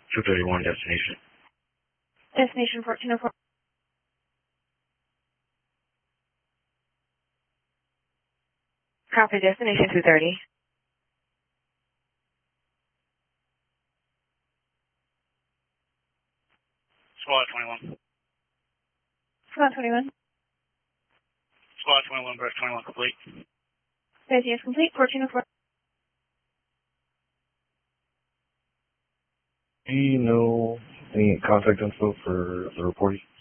231 destination. Destination 1404. Copy, destination 230. Squad 21. Squad 21. Squad 21, Brush 21 complete. Busy is complete, 1404. Do you know any contact info for the reporting?